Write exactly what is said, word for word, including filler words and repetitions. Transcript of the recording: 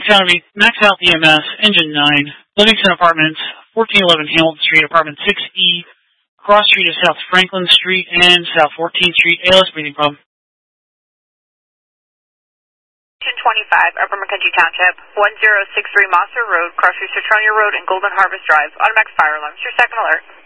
out, Max out E M S, Engine nine, Livingston Apartments, fourteen eleven Hamilton Street, Apartment six E, Cross Street of South Franklin Street, and South fourteenth Street, A L S breathing problem. twenty-five, Upper McKenzie Township, one zero six three Monster Road, Cross Street, Citronia Road, and Golden Harvest Drive. Automatic fire alarms. Your second alert.